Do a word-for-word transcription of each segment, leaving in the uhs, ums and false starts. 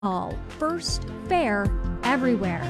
All first, fair, everywhere.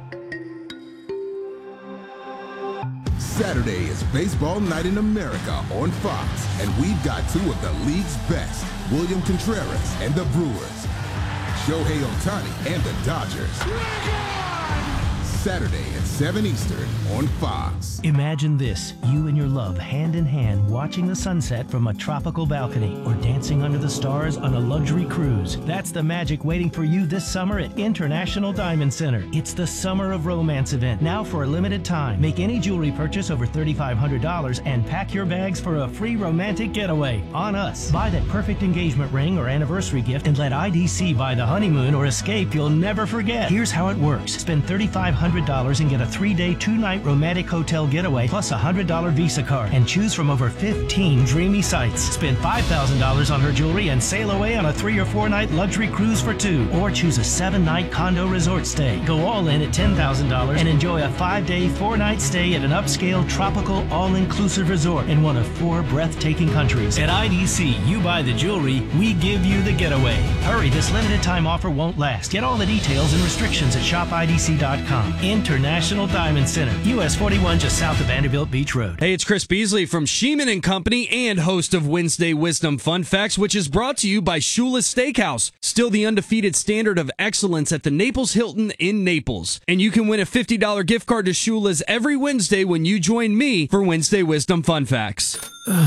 Saturday is Baseball Night in America on Fox, and we've got two of the league's best, William Contreras and the Brewers, Shohei Ohtani and the Dodgers. Saturday at seven Eastern on Fox. Imagine this, you and your love hand in hand watching the sunset from a tropical balcony or dancing under the stars on a luxury cruise. That's the magic waiting for you this summer at International Diamond Center. It's the Summer of Romance event, now for a limited time. Make any jewelry purchase over three thousand five hundred dollars and pack your bags for a free romantic getaway on us. Buy that perfect engagement ring or anniversary gift and let I D C buy the honeymoon or escape you'll never forget. Here's how it works. Spend three thousand five hundred dollars and get a three-day, two-night romantic hotel getaway plus a one hundred dollars Visa card and choose from over fifteen dreamy sites. Spend five thousand dollars on her jewelry and sail away on a three or four-night luxury cruise for two. Or choose a seven-night condo resort stay. Go all in at ten thousand dollars and enjoy a five-day, four-night stay at an upscale, tropical, all-inclusive resort in one of four breathtaking countries. At I D C, you buy the jewelry, we give you the getaway. Hurry, this limited-time offer won't last. Get all the details and restrictions at shop I D C dot com. International Diamond Center, U S forty-one, just south of Vanderbilt Beach Road. Hey, it's Chris Beasley from Sheeman and Company and host of Wednesday Wisdom Fun Facts, which is brought to you by Shula's Steakhouse, still the undefeated standard of excellence at the Naples Hilton in Naples. And you can win a fifty dollars gift card to Shula's every Wednesday when you join me for Wednesday Wisdom Fun Facts.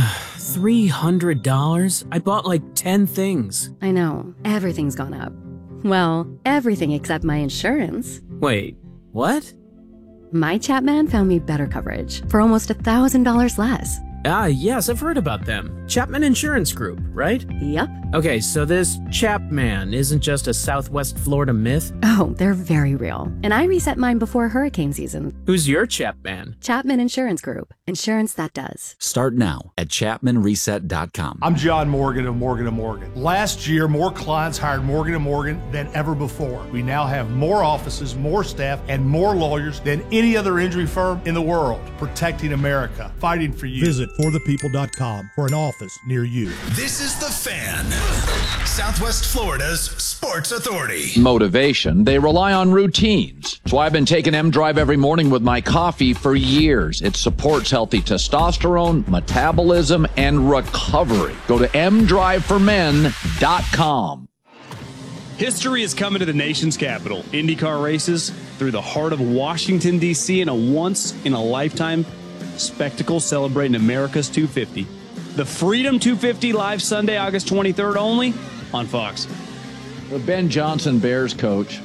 three hundred dollars? I bought like ten things. I know. Everything's gone up. Well, everything except my insurance. Wait, what? My Chapman found me better coverage for almost one thousand dollars less. Ah, yes, I've heard about them. Chapman Insurance Group, right? Yep. Okay, so this Chapman isn't just a Southwest Florida myth? Oh, they're very real. And I reset mine before hurricane season. Who's your Chapman? Chapman Insurance Group. Insurance that does. Start now at chapman reset dot com. I'm John Morgan of Morgan and Morgan. Last year, more clients hired Morgan and Morgan than ever before. We now have more offices, more staff, and more lawyers than any other injury firm in the world. Protecting America. Fighting for you. Visit for the people dot com for an office near you. This is The Fan, Southwest Florida's sports authority. Motivation. They rely on routines. That's why I've been taking M Drive every morning with my coffee for years. It supports healthy testosterone, metabolism, and recovery. Go to m drive for men dot com. History is coming to the nation's capital. IndyCar races through the heart of Washington, D C in a once-in-a-lifetime spectacle celebrating America's two fifty. The Freedom two fifty live Sunday, August twenty-third only on Fox. The Ben Johnson Bears coach,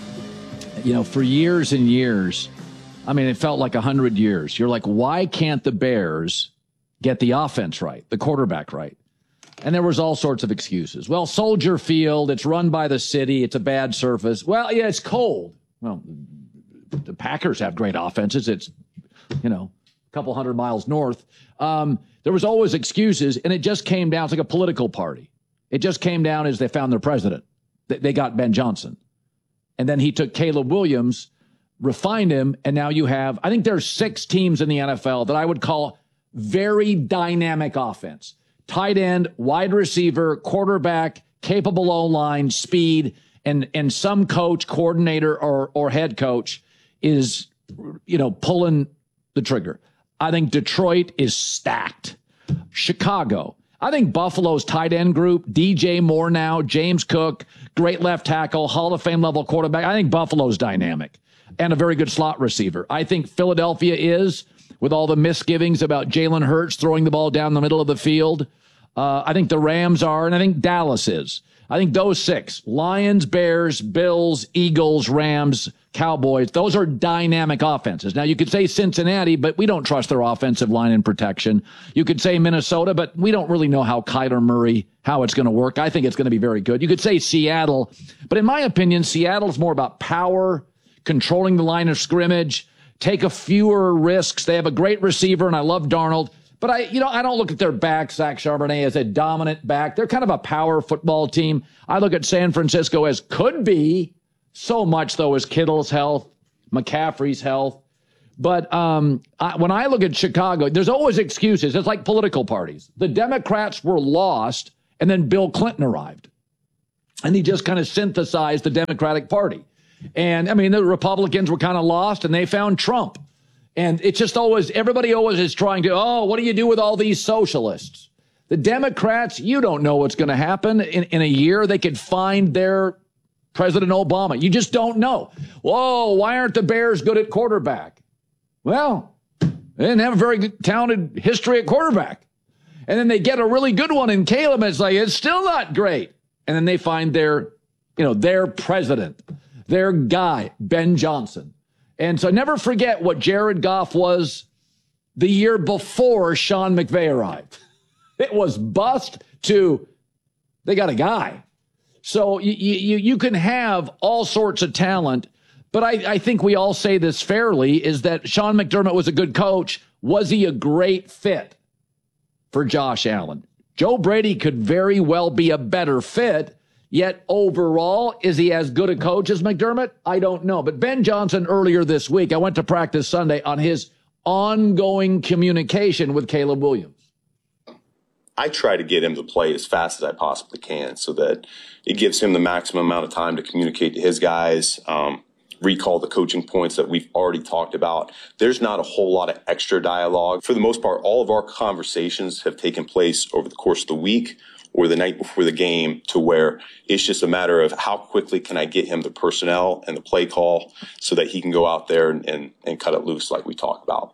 you know, for years and years, I mean, it felt like a hundred years. You're like, why can't the Bears get the offense right, the quarterback right? And there was all sorts of excuses. Well, Soldier Field, it's run by the city, it's a bad surface. Well, yeah, it's cold. Well, the Packers have great offenses. It's, you know, a couple hundred miles north. Um, there was always excuses, and it just came down. It's like a political party. It just came down as they found their president. They, they got Ben Johnson. And then he took Caleb Williams, refined him, and now you have, I think there's six teams in the N F L that I would call very dynamic offense. Tight end, wide receiver, quarterback, capable O-line, speed, and and some coach, coordinator, or or head coach is, you know, pulling the trigger. I think Detroit is stacked. Chicago. I think Buffalo's tight end group, D J Moore now, James Cook, great left tackle, Hall of Fame level quarterback. I think Buffalo's dynamic and a very good slot receiver. I think Philadelphia is, with all the misgivings about Jalen Hurts throwing the ball down the middle of the field. Uh, I think the Rams are, and I think Dallas is. I think those six, Lions, Bears, Bills, Eagles, Rams, Cowboys, those are dynamic offenses. Now, you could say Cincinnati, but we don't trust their offensive line and protection. You could say Minnesota, but we don't really know how Kyler Murray, how it's going to work. I think it's going to be very good. You could say Seattle, but in my opinion, Seattle's more about power, controlling the line of scrimmage, take a fewer risks. They have a great receiver, and I love Darnold. But I, you know, I don't look at their back, Zach Charbonnet, as a dominant back. They're kind of a power football team. I look at San Francisco as could be. So much, though, is Kittle's health, McCaffrey's health. But um, I, when I look at Chicago, there's always excuses. It's like political parties. The Democrats were lost, and then Bill Clinton arrived. and he just kind of synthesized the Democratic Party. And I mean, the Republicans were kind of lost and they found Trump. And it's just always, everybody always is trying to, oh, what do you do with all these socialists? The Democrats, you don't know what's going to happen. In, in a year, they could find their President Obama. You just don't know. Whoa, why aren't the Bears good at quarterback? Well, they didn't have a very good, talented history at quarterback. And then they get a really good one in Caleb, and it's like, it's still not great. And then they find their, you know, their president, their guy, Ben Johnson. And so never forget what Jared Goff was the year before Sean McVay arrived. It was bust to, they got a guy. So you, you, you can have all sorts of talent, but I, I think we all say this fairly, is that Sean McDermott was a good coach. Was he a great fit for Josh Allen? Joe Brady could very well be a better fit. Yet overall, is he as good a coach as McDermott? I don't know. But Ben Johnson earlier this week, I went to practice Sunday on his ongoing communication with Caleb Williams. I try to get him to play as fast as I possibly can so that it gives him the maximum amount of time to communicate to his guys, um, recall the coaching points that we've already talked about. There's not a whole lot of extra dialogue. For the most part, all of our conversations have taken place over the course of the week or the night before the game, to where it's just a matter of how quickly can I get him the personnel and the play call so that he can go out there and, and, and cut it loose like we talked about.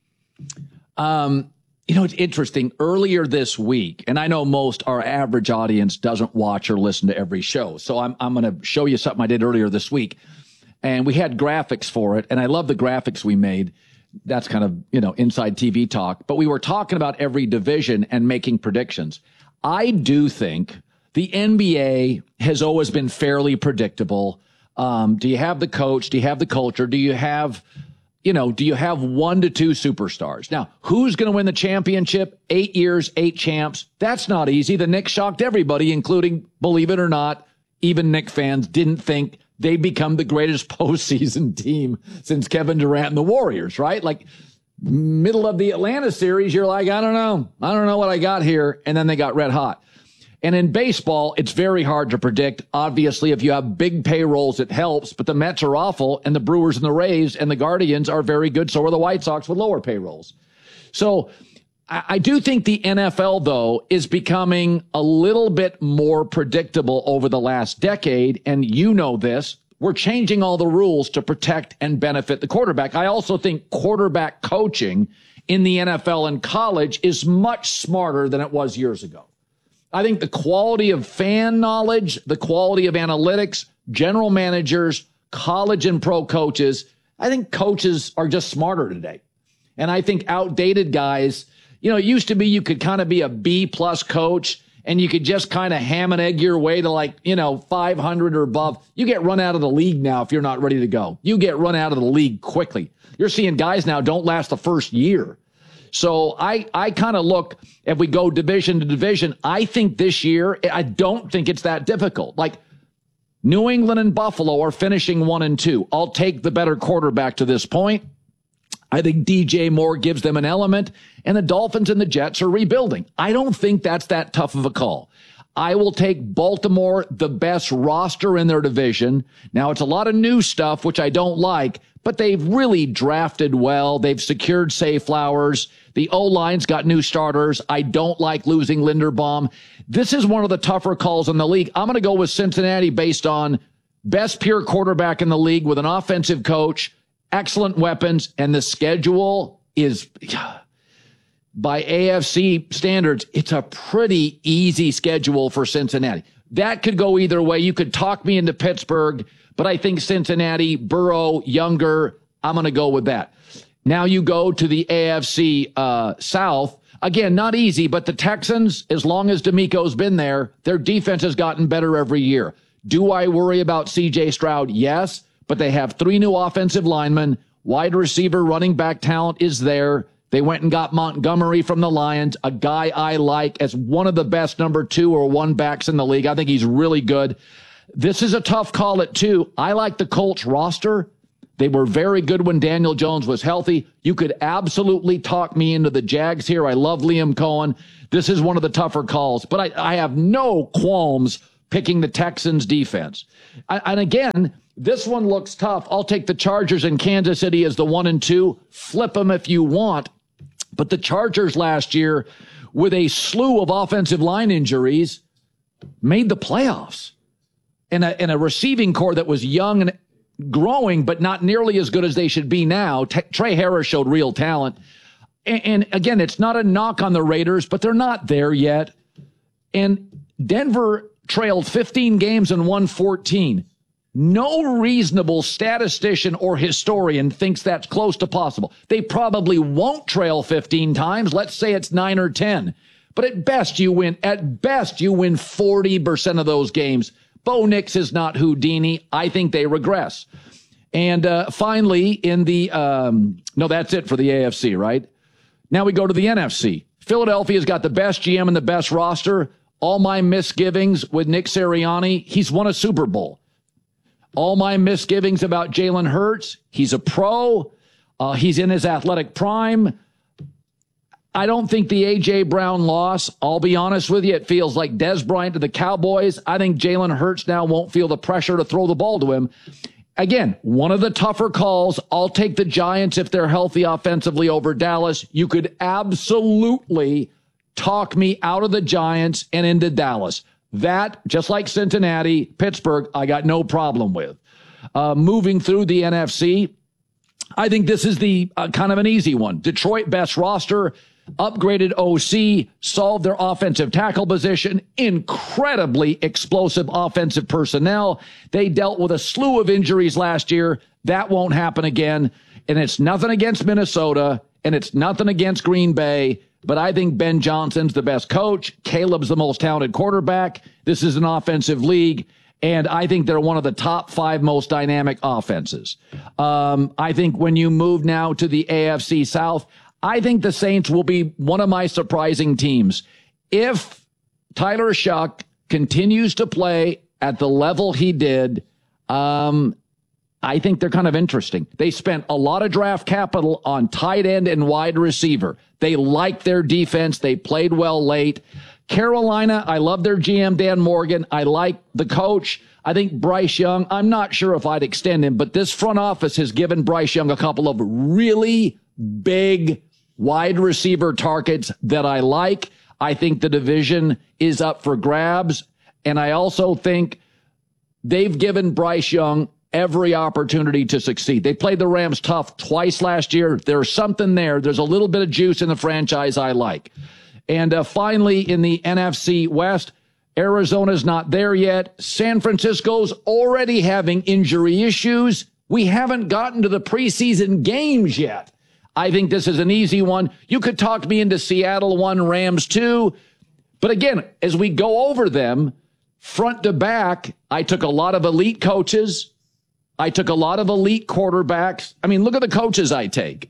Um, you know, it's interesting. Earlier this week, and I know most our average audience doesn't watch or listen to every show, so I'm I'm going to show you something I did earlier this week. And we had graphics for it, and I love the graphics we made. That's kind of, you know, inside T V talk. But we were talking about every division and making predictions. I do think the N B A has always been fairly predictable. Um, do you have the coach? Do you have the culture? Do you have, you know, do you have one to two superstars? Now, who's going to win the championship? Eight years, eight champs. That's not easy. The Knicks shocked everybody, including, believe it or not, even Knicks fans didn't think they'd become the greatest postseason team since Kevin Durant and the Warriors, right? Like, middle of the Atlanta series, you're like, I don't know. I don't know what I got here. And then they got red hot. And in baseball, it's very hard to predict. Obviously, if you have big payrolls, it helps. But the Mets are awful, and the Brewers and the Rays and the Guardians are very good. So are the White Sox with lower payrolls. So I, I do think the N F L, though, is becoming a little bit more predictable over the last decade. And you know this. We're changing all the rules to protect and benefit the quarterback. I also think quarterback coaching in the N F L and college is much smarter than it was years ago. I think the quality of fan knowledge, the quality of analytics, general managers, college and pro coaches, I think coaches are just smarter today. And I think outdated guys, you know, it used to be you could kind of be a B plus coach and you could just kind of ham and egg your way to, like, you know, five hundred or above. You get run out of the league now if you're not ready to go. You get run out of the league quickly. You're seeing guys now don't last the first year. So I, I kind of look, if we go division to division, I think this year, I don't think it's that difficult. Like, New England and Buffalo are finishing one and two. I'll take the better quarterback to this point. I think D J Moore gives them an element, and the Dolphins and the Jets are rebuilding. I don't think that's that tough of a call. I will take Baltimore, the best roster in their division. Now, it's a lot of new stuff, which I don't like, but they've really drafted well. They've secured Say Flowers. The O-line's got new starters. I don't like losing Linderbaum. This is one of the tougher calls in the league. I'm going to go with Cincinnati based on best pure quarterback in the league with an offensive coach, excellent weapons, and the schedule is, by A F C standards, it's a pretty easy schedule for Cincinnati. That could go either way. You could talk me into Pittsburgh, but I think Cincinnati, Burrow, younger, I'm going to go with that. Now you go to the A F C uh, South. Again, not easy, but the Texans, as long as DeMeco's been there, their defense has gotten better every year. Do I worry about C J Stroud? Yes, but they have three new offensive linemen. Wide receiver, running back talent is there. They went and got Montgomery from the Lions, a guy I like as one of the best number two or one backs in the league. I think he's really good. This is a tough call at two. I like the Colts roster. They were very good when Daniel Jones was healthy. You could absolutely talk me into the Jags here. I love Liam Cohen. This is one of the tougher calls, but I, I have no qualms picking the Texans defense. And again, this one looks tough. I'll take the Chargers in Kansas City as the one and two. Flip them if you want. But the Chargers last year, with a slew of offensive line injuries, made the playoffs. And a, and a receiving core that was young and growing, but not nearly as good as they should be now. T- Trey Harris showed real talent. And, and again, it's not a knock on the Raiders, but they're not there yet. And Denver trailed fifteen games and won fourteen. No reasonable statistician or historian thinks that's close to possible. They probably won't trail fifteen times. Let's say it's nine or ten. But at best you win, at best you win forty percent of those games. Bo Nix is not Houdini. I think they regress. And uh, finally, in the, um, no, that's it for the A F C, right? Now we go to the N F C. Philadelphia's got the best G M and the best roster. All my misgivings with Nick Sirianni, he's won a Super Bowl. All my misgivings about Jalen Hurts, he's a pro. Uh, he's in his athletic prime. I don't think the A J. Brown loss, I'll be honest with you, it feels like Dez Bryant to the Cowboys. I think Jalen Hurts now won't feel the pressure to throw the ball to him. Again, one of the tougher calls. I'll take the Giants if they're healthy offensively over Dallas. You could absolutely talk me out of the Giants and into Dallas. That, just like Cincinnati, Pittsburgh, I got no problem with. Uh, moving through the N F C, I think this is the uh, kind of an easy one. Detroit, best roster, upgraded O C, solved their offensive tackle position, incredibly explosive offensive personnel. They dealt with a slew of injuries last year. That won't happen again. And it's nothing against Minnesota, and it's nothing against Green Bay. But I think Ben Johnson's the best coach. Caleb's the most talented quarterback. This is an offensive league. And I think they're one of the top five most dynamic offenses. Um, I think when you move now to the A F C South, I think the Saints will be one of my surprising teams. If Tyler Shuck continues to play at the level he did, um, I think they're kind of interesting. They spent a lot of draft capital on tight end and wide receiver. They liked their defense. They played well late. Carolina, I love their G M, Dan Morgan. I like the coach. I think Bryce Young, I'm not sure if I'd extend him, but this front office has given Bryce Young a couple of really big wide receiver targets that I like. I think the division is up for grabs. And I also think they've given Bryce Young every opportunity to succeed. They played the Rams tough twice last year. There's something there. There's a little bit of juice in the franchise I like. And uh, finally, in the N F C West, Arizona's not there yet. San Francisco's already having injury issues. We haven't gotten to the preseason games yet. I think this is an easy one. You could talk me into Seattle one, Rams two. But again, as we go over them, front to back, I took a lot of elite coaches. I took a lot of elite quarterbacks. I mean, look at the coaches I take.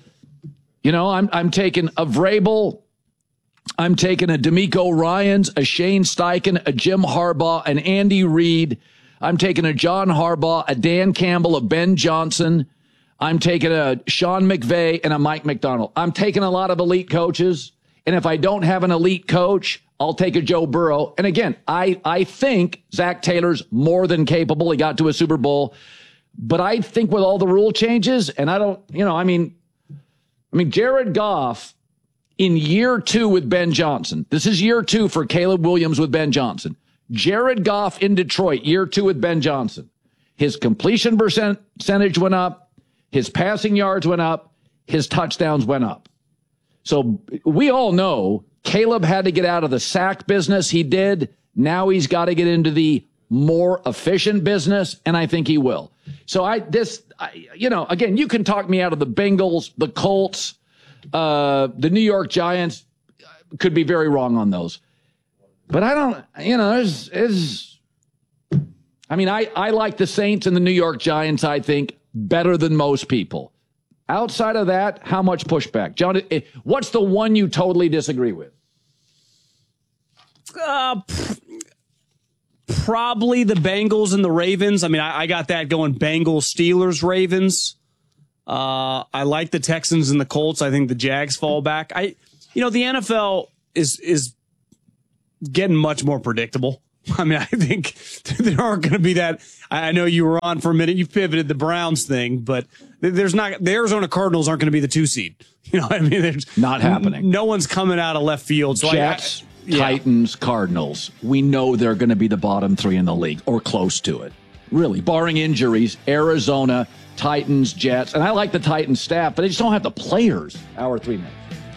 You know, I'm I'm taking a Vrabel. I'm taking a D'Amico Ryans, a Shane Steichen, a Jim Harbaugh, an Andy Reid. I'm taking a John Harbaugh, a Dan Campbell, a Ben Johnson. I'm taking a Sean McVay and a Mike McDonald. I'm taking a lot of elite coaches. And if I don't have an elite coach, I'll take a Joe Burrow. And again, I, I think Zach Taylor's more than capable. He got to a Super Bowl. But I think with all the rule changes, and I don't, you know, I mean, I mean, Jared Goff in year two with Ben Johnson. This is year two for Caleb Williams with Ben Johnson. Jared Goff in Detroit, year two with Ben Johnson. His completion percentage went up. His passing yards went up. His touchdowns went up. So we all know Caleb had to get out of the sack business. He did. Now he's got to get into the more efficient business, and I think he will. So I, this, I, you know, again, you can talk me out of the Bengals, the Colts, uh, the New York Giants. Could be very wrong on those. But I don't, you know, there's, is, I mean, I, I like the Saints and the New York Giants, I think, better than most people. Outside of that, how much pushback? John, what's the one you totally disagree with? Uh, probably the Bengals and the Ravens. I mean, I, I got that going Bengals, Steelers, Ravens. Uh, I like the Texans and the Colts. I think the Jags fall back. I, you know, the N F L is is getting much more predictable. I mean, I think there aren't going to be that. I know you were on for a minute. You pivoted the Browns thing, but there's not. The Arizona Cardinals aren't going to be the two seed. You know, I mean, there's not happening. No one's coming out of left field. So Jets, I, I, yeah. Titans, Cardinals. We know they're going to be the bottom three in the league or close to it. Really, barring injuries, Arizona, Titans, Jets, and I like the Titans staff, but they just don't have the players. Hour three minutes.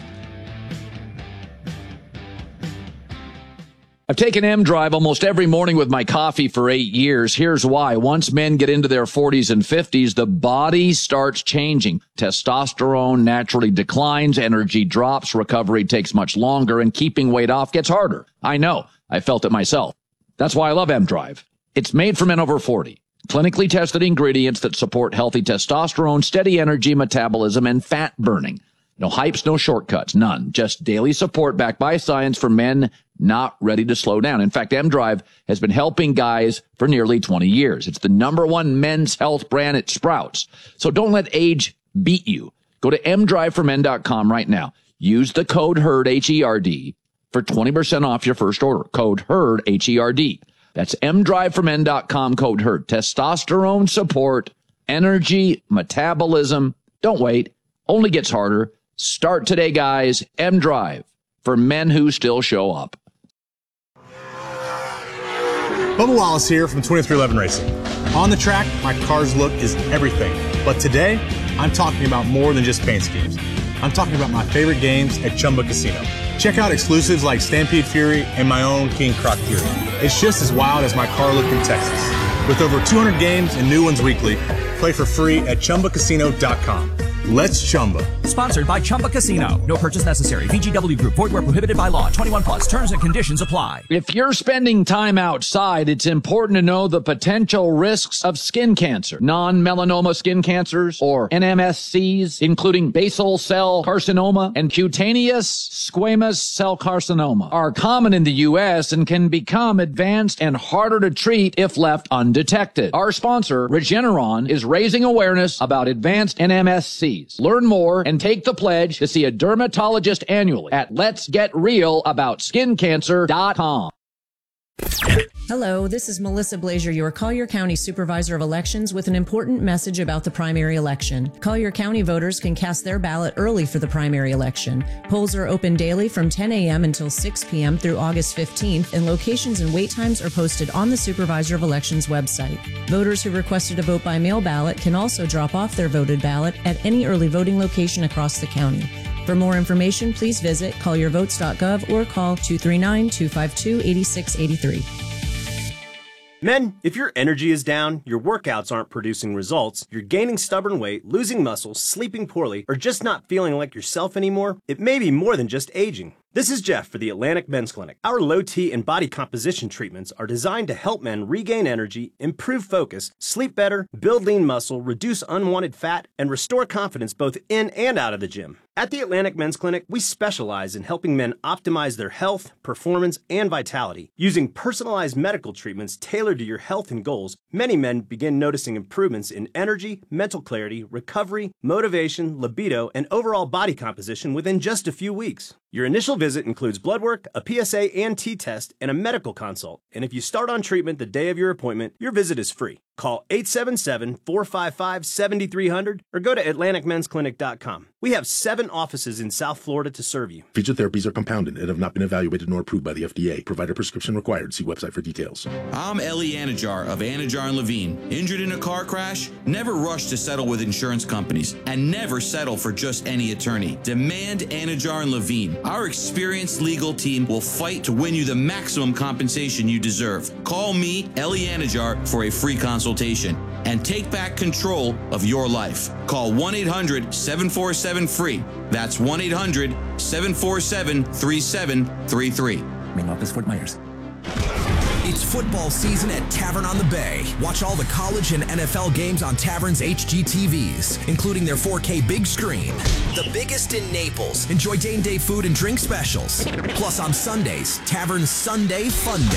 I've taken M-Drive almost every morning with my coffee for eight years. Here's why. Once men get into their forties and fifties, the body starts changing. Testosterone naturally declines, energy drops, recovery takes much longer, and keeping weight off gets harder. I know. I felt it myself. That's why I love M-Drive. It's made for men over forty. Clinically tested ingredients that support healthy testosterone, steady energy, metabolism, and fat burning. No hypes, no shortcuts, none. Just daily support backed by science for men not ready to slow down. In fact, M-Drive has been helping guys for nearly twenty years. It's the number one men's health brand at Sprouts. So don't let age beat you. Go to m drive for men dot com right now. Use the code HERD, H E R D, for twenty percent off your first order. Code HERD, H E R D. That's m drive for men dot com, code HERD. Testosterone support, energy, metabolism. Don't wait. Only gets harder. Start today, guys. M-Drive for men who still show up. Bubba Wallace here from twenty-three eleven Racing. On the track, my car's look is everything. But today, I'm talking about more than just paint schemes. I'm talking about my favorite games at Chumba Casino. Check out exclusives like Stampede Fury and my own King Croc Fury. It's just as wild as my car look in Texas. With over two hundred games and new ones weekly, play for free at chumba casino dot com. Let's Chumba. Sponsored by Chumba Casino. No purchase necessary. V G W Group. Void where prohibited by law. twenty-one plus. Terms and conditions apply. If you're spending time outside, it's important to know the potential risks of skin cancer. Non-melanoma skin cancers, or N M S Cs, including basal cell carcinoma and cutaneous squamous cell carcinoma, are common in the U S and can become advanced and harder to treat if left undetected. Our sponsor, Regeneron, is raising awareness about advanced N M S Cs. Learn more and take the pledge to see a dermatologist annually at lets get real about skin cancer dot com. Hello, this is Melissa Blazier, your Collier County Supervisor of Elections, with an important message about the primary election. Collier County voters can cast their ballot early for the primary election. Polls are open daily from ten a.m. until six p.m. through August fifteenth, and locations and wait times are posted on the Supervisor of Elections website. Voters who requested a vote by mail ballot can also drop off their voted ballot at any early voting location across the county. For more information, please visit collier votes dot gov or call two three nine, two five two, eight six eight three. Men, if your energy is down, your workouts aren't producing results, you're gaining stubborn weight, losing muscle, sleeping poorly, or just not feeling like yourself anymore, it may be more than just aging. This is Jeff for the Atlantic Men's Clinic. Our low T and body composition treatments are designed to help men regain energy, improve focus, sleep better, build lean muscle, reduce unwanted fat, and restore confidence both in and out of the gym. At the Atlantic Men's Clinic, we specialize in helping men optimize their health, performance, and vitality. Using personalized medical treatments tailored to your health and goals, many men begin noticing improvements in energy, mental clarity, recovery, motivation, libido, and overall body composition within just a few weeks. Your initial visit includes blood work, a P S A and T test, and a medical consult. And if you start on treatment the day of your appointment, your visit is free. Call eight seven seven, four five five, seven three zero zero or go to atlantic men's clinic dot com. We have seven offices in South Florida to serve you. Featured therapies are compounded and have not been evaluated nor approved by the F D A. Provider prescription required. See website for details. I'm Ellie Anajar of Anajar and Levine. Injured in a car crash? Never rush to settle with insurance companies and never settle for just any attorney. Demand Anajar and Levine. Our experienced legal team will fight to win you the maximum compensation you deserve. Call me, Ellie Anajar, for a free consultation and take back control of your life. Call one eight hundred, seven four seven, free. That's one eight hundred, seven four seven, three seven three three. Main office, Fort Myers. It's football season at Tavern on the Bay. Watch all the college and N F L games on Tavern's H G T Vs, including their four K big screen. The biggest in Naples. Enjoy game day food and drink specials. Plus on Sundays, Tavern's Sunday Fun Day.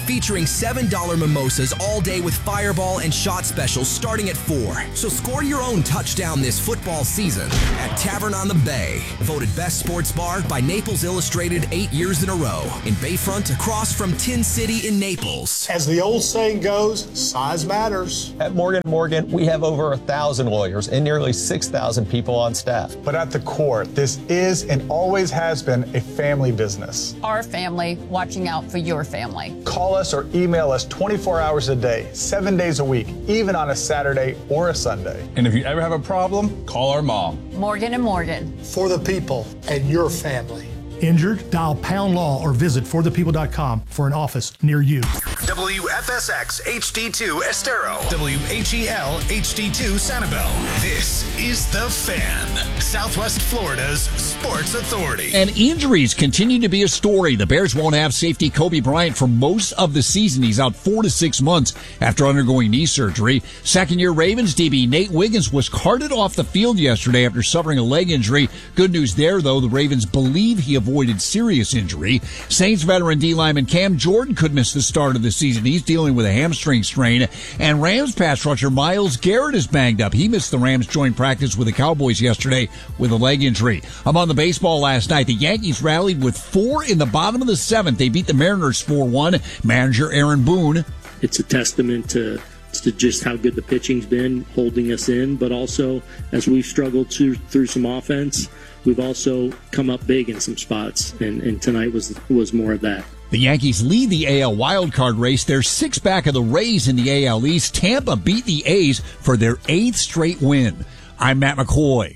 featuring seven dollar mimosas all day with Fireball and shot specials starting at four. So score your own touchdown this football season at Tavern on the Bay. Voted Best Sports Bar by Naples Illustrated eight years in a row. In Bayfront, across from Tin City in Naples. As the old saying goes, size matters. At Morgan and Morgan, we have over a thousand lawyers and nearly six thousand people on staff. But at the core, this is and always has been a family business. Our family watching out for your family. Call us or email us twenty-four hours a day, seven days a week, even on a Saturday or a Sunday. And if you ever have a problem, call our mom. Morgan and Morgan. For the people and your family. Injured? Dial Pound Law or visit for the people dot com for an office near you. W F S X H D two Estero. W H E L H D two Sanibel. This is The Fan, Southwest Florida's sports authority. And injuries continue to be a story. The Bears won't have safety Kobe Bryant for most of the season. He's out four to six months after undergoing knee surgery. Second-year Ravens D B Nate Wiggins was carted off the field yesterday after suffering a leg injury. Good news there, though. The Ravens believe he avoided serious injury. Saints veteran D lineman Cam Jordan could miss the start of the season. He's dealing with a hamstring strain. And Rams pass rusher Myles Garrett is banged up. He missed the Rams joint practice with the Cowboys yesterday with a leg injury. Among the baseball last night, the Yankees rallied with four in the bottom of the seventh. They beat the Mariners four one. Manager Aaron Boone. It's a testament to to just how good the pitching's been, holding us in, but also as we've struggled to, through some offense, we've also come up big in some spots, and, and tonight was was more of that. The Yankees lead the A L wildcard race. They're six back of the Rays in the A L East. Tampa beat the A's for their eighth straight win. I'm Matt McCoy.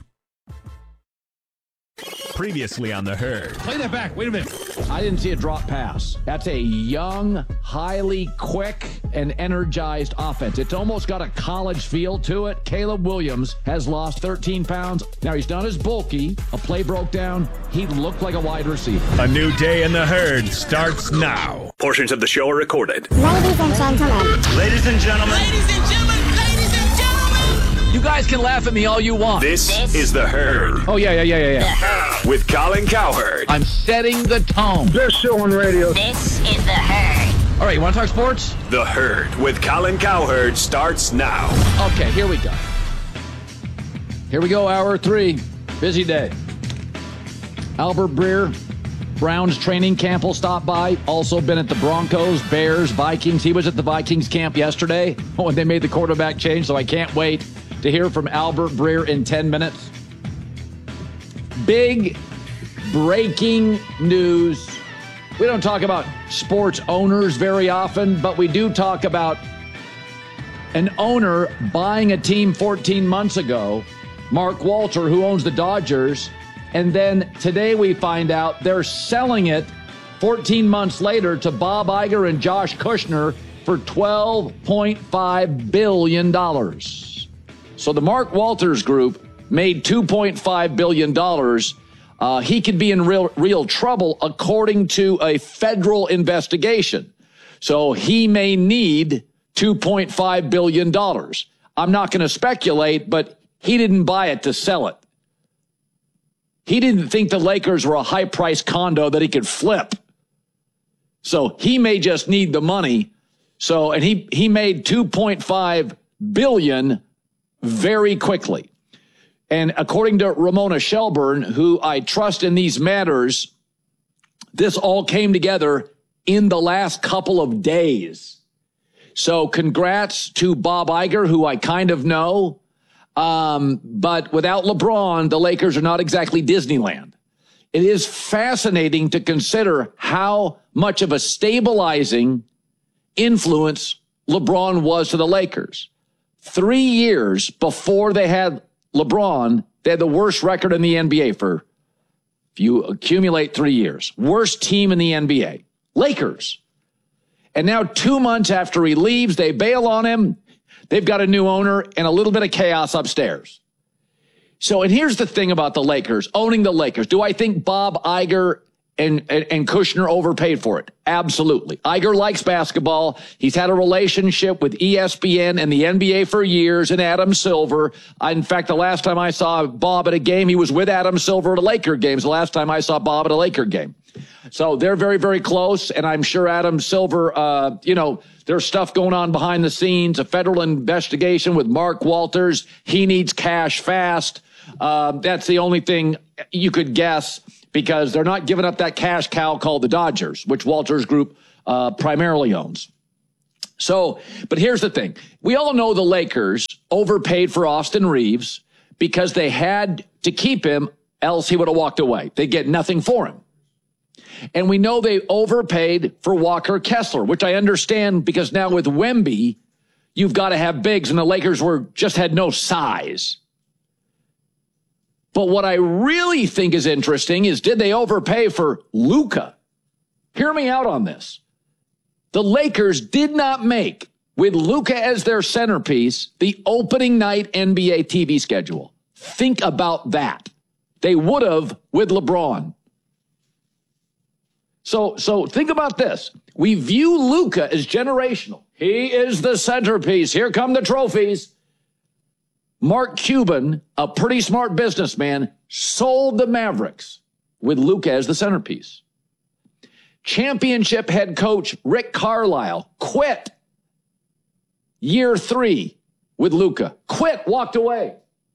Previously on The Herd. Play that back. Wait a minute. I didn't see a drop pass. That's a young, highly quick, and energized offense. It's almost got a college feel to it. Caleb Williams has lost thirteen pounds. Now, he's not as bulky. A play broke down. He looked like a wide receiver. A new day in The Herd starts now. Portions of the show are recorded. Ladies and gentlemen. Ladies and gentlemen. Ladies and gentlemen. Ladies and gentlemen. You guys can laugh at me all you want. This, this is The Herd. Oh, yeah, yeah, yeah, yeah, yeah. With Colin Cowherd. I'm setting the tone. Best show on radio. This is The Herd. All right, you want to talk sports? The Herd with Colin Cowherd starts now. Okay, here we go. Here we go, hour three. Busy day. Albert Breer, Browns training camp will stop by. Also been at the Broncos, Bears, Vikings. He was at the Vikings camp yesterday when they made the quarterback change, so I can't wait to hear from Albert Breer in ten minutes. Big breaking news. We don't talk about sports owners very often, but we do talk about an owner buying a team fourteen months ago, Mark Walter, who owns the Dodgers, and then today we find out they're selling it fourteen months later to Bob Iger and Josh Kushner for twelve point five billion dollars. So the Mark Walters Group made two point five billion dollars. Uh, he could be in real, real trouble according to a federal investigation. So he may need two point five billion dollars. I'm not going to speculate, but he didn't buy it to sell it. He didn't think the Lakers were a high-priced condo that he could flip. So he may just need the money. So, and he, he made two point five billion dollars very quickly. And according to Ramona Shelburne, who I trust in these matters, this all came together in the last couple of days. So congrats to Bob Iger, who I kind of know. Um, but without LeBron, the Lakers are not exactly Disneyland. It is fascinating to consider how much of a stabilizing influence LeBron was to the Lakers. Three years before they had LeBron, they had the worst record in the N B A for, if you accumulate three years, worst team in the N B A, Lakers. And now two months after he leaves, they bail on him. They've got a new owner and a little bit of chaos upstairs. So, and here's the thing about the Lakers, owning the Lakers. Do I think Bob Iger and, and, and Kushner overpaid for it. Absolutely. Iger likes basketball. He's had a relationship with E S P N and the N B A for years and Adam Silver. I, in fact, the last time I saw Bob at a game, he was with Adam Silver at a Laker games. The last time I saw Bob at a Laker game. So they're very, very close. And I'm sure Adam Silver, uh, you know, there's stuff going on behind the scenes, a federal investigation with Mark Walters. He needs cash fast. Uh, that's the only thing you could guess, because they're not giving up that cash cow called the Dodgers, which Walters Group uh, primarily owns. So, but here's the thing. We all know the Lakers overpaid for Austin Reeves because they had to keep him, else he would have walked away. They get nothing for him. And we know they overpaid for Walker Kessler, which I understand, because now with Wemby, you've got to have bigs, and the Lakers were just had no size. But what I really think is interesting is, did they overpay for Luka? Hear me out on this. The Lakers did not make, with Luka as their centerpiece, the opening night N B A T V schedule. Think about that. They would have with LeBron. So, so think about this. We view Luka as generational. He is the centerpiece. Here come the trophies. Mark Cuban, a pretty smart businessman, sold the Mavericks with Luka as the centerpiece. Championship head coach Rick Carlisle quit year three with Luka. Quit, walked away.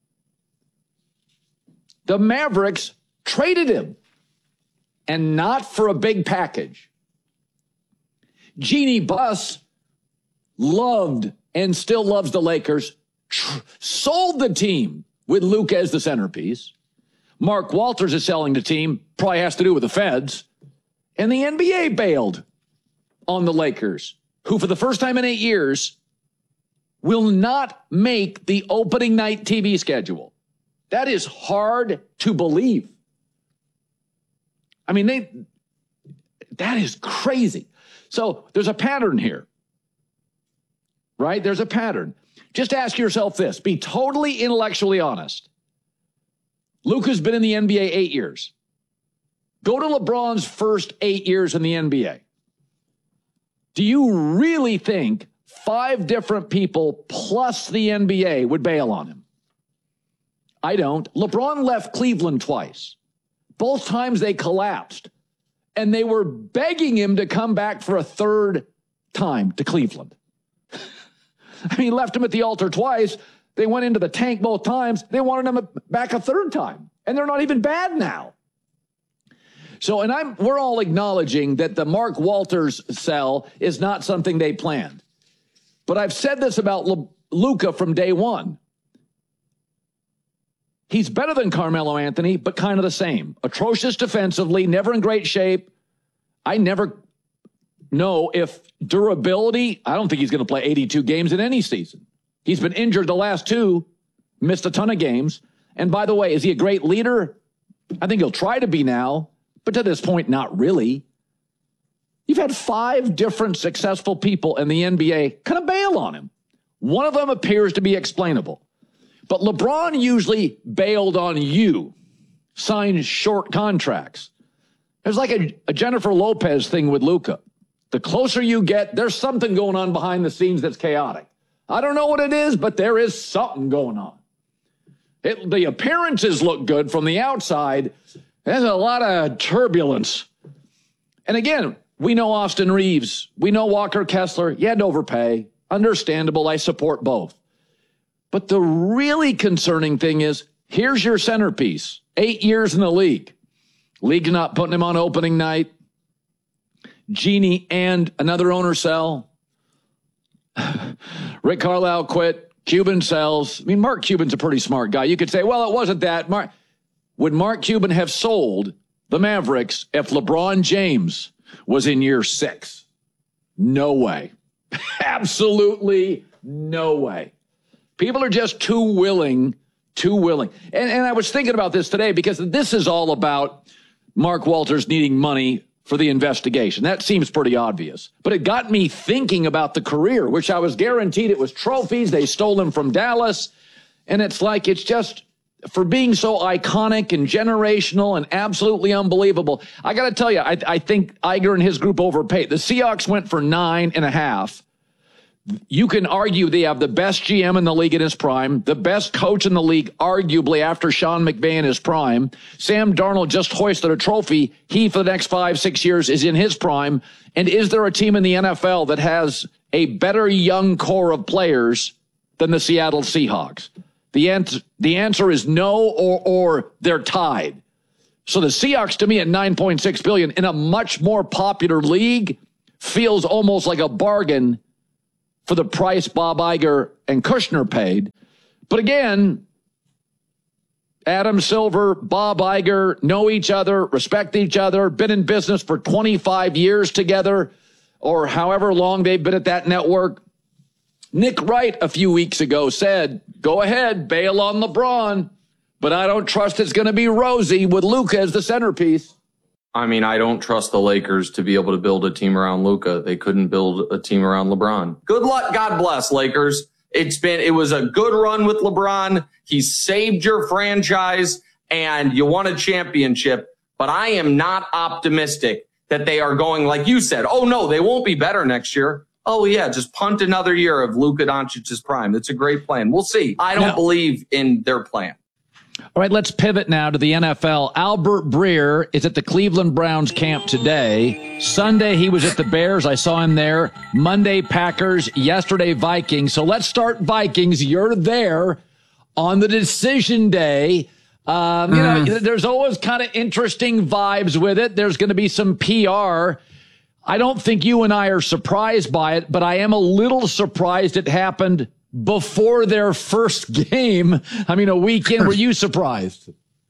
The Mavericks traded him, and not for a big package. Jeannie Buss loved and still loves the Lakers, tr- sold the team with Luka as the centerpiece. Mark Walters is selling the team, probably has to do with the feds. And the N B A bailed on the Lakers, who for the first time in eight years will not make the opening night T V schedule. That is hard to believe. I mean, they, that is crazy. So there's a pattern here, right? There's a pattern. Just ask yourself this. Be totally intellectually honest. Luka's been in the N B A eight years. Go to LeBron's first eight years in the N B A. Do you really think five different people plus the N B A would bail on him? I don't. LeBron left Cleveland twice. Both times they collapsed, and they were begging him to come back for a third time to Cleveland. I mean, he left him at the altar twice. They went into the tank both times. They wanted him back a third time, and they're not even bad now. So, and I'm, we're all acknowledging that the Mark Walters sell is not something they planned. But I've said this about Le- Luka from day one. He's better than Carmelo Anthony, but kind of the same. Atrocious defensively, never in great shape. I never know if durability, I don't think he's going to play eighty-two games in any season. He's been injured the last two, missed a ton of games. And by the way, is he a great leader? I think he'll try to be now, but to this point, not really. You've had five different successful people in the N B A kind of bail on him. One of them appears to be explainable. But LeBron usually bailed on you, signed short contracts. There's like a, a Jennifer Lopez thing with Luka. The closer you get, there's something going on behind the scenes that's chaotic. I don't know what it is, but there is something going on. It, the appearances look good from the outside. There's a lot of turbulence. And again, we know Austin Reeves. We know Walker Kessler. You had to overpay. Understandable. I support both. But the really concerning thing is, here's your centerpiece. Eight years in the league. League's not putting him on opening night. Jeannie and another owner sell. Rick Carlisle quit. Cuban sells. I mean, Mark Cuban's a pretty smart guy. You could say, well, it wasn't that. Mark, would Mark Cuban have sold the Mavericks if LeBron James was in year six? No way. Absolutely no way. People are just too willing, too willing. And, and I was thinking about this today because this is all about Mark Walters needing money for the investigation. That seems pretty obvious. But it got me thinking about the career, which I was guaranteed it was trophies. They stole them from Dallas. And it's like, it's just, for being so iconic and generational and absolutely unbelievable. I got to tell you, I, I think Iger and his group overpaid. The Seahawks went for nine and a half. You can argue they have the best G M in the league in his prime, the best coach in the league, arguably after Sean McVay in his prime. Sam Darnold just hoisted a trophy. He, for the next five, six years, is in his prime. And is there a team in the N F L that has a better young core of players than the Seattle Seahawks? The answer, the answer is no, or or they're tied. So the Seahawks, to me, at nine point six billion dollars in a much more popular league, feels almost like a bargain for the price Bob Iger and Kushner paid. But again, Adam Silver, Bob Iger know each other, respect each other, been in business for twenty-five years together, or however long they've been at that network. Nick Wright a few weeks ago said, go ahead, bail on LeBron, but I don't trust it's going to be rosy with Luka as the centerpiece. I mean, I don't trust the Lakers to be able to build a team around Luka. They couldn't build a team around LeBron. Good luck. God bless, Lakers. It's been, it was a good run with LeBron. He saved your franchise and you won a championship, but I am not optimistic that they are going, like you said, oh no, they won't be better next year. Oh, yeah, just punt another year of Luka Doncic's prime. That's a great plan. We'll see. I don't now, believe in their plan. All right, let's pivot now to the N F L. Albert Breer is at the Cleveland Browns camp today. Sunday, he was at the Bears. I saw him there. Monday, Packers. Yesterday, Vikings. So let's start Vikings. You're there on the decision day. Um, you mm. know, there's always kind of interesting vibes with it. There's going to be some P R. I don't think you and I are surprised by it, but I am a little surprised it happened before their first game. I mean, a weekend. Were you surprised?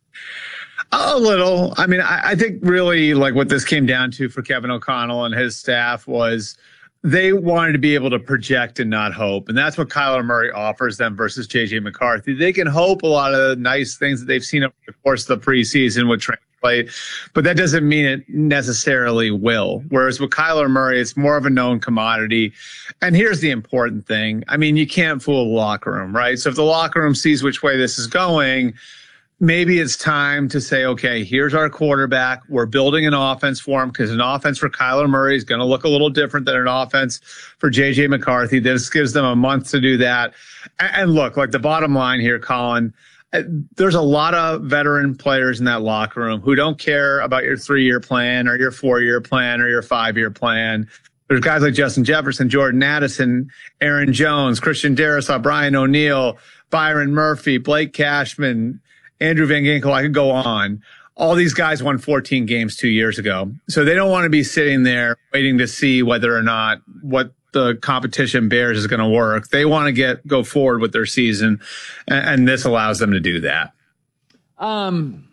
A little. I mean, I, I think really like what this came down to for Kevin O'Connell and his staff was they wanted to be able to project and not hope. And that's what Kyler Murray offers them versus J J McCarthy. They can hope a lot of the nice things that they've seen over the course of the preseason with training. Play, but that doesn't mean it necessarily will. Whereas with Kyler Murray, it's more of a known commodity. And here's the important thing. I mean, you can't fool the locker room, right? So if the locker room sees which way this is going, maybe it's time to say, okay, here's our quarterback. We're building an offense for him because an offense for Kyler Murray is going to look a little different than an offense for J J McCarthy. This gives them a month to do that. And look, like the bottom line here, Colin, there's a lot of veteran players in that locker room who don't care about your three-year plan or your four-year plan or your five-year plan. There's guys like Justin Jefferson, Jordan Addison, Aaron Jones, Christian Darrisaw, Brian O'Neill, Byron Murphy, Blake Cashman, Andrew Van Ginkel. I could go on. All these guys won fourteen games two years ago. So they don't want to be sitting there waiting to see whether or not what the competition bears is going to work. They want to get go forward with their season, and, and this allows them to do that. Um,